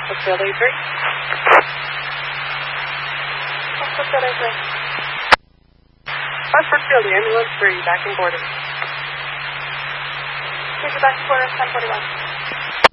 Brookfield A3. West Brookfield A3. West Brookfield, the ambulance 3, back in quarters. Please go back to quarters, 1041.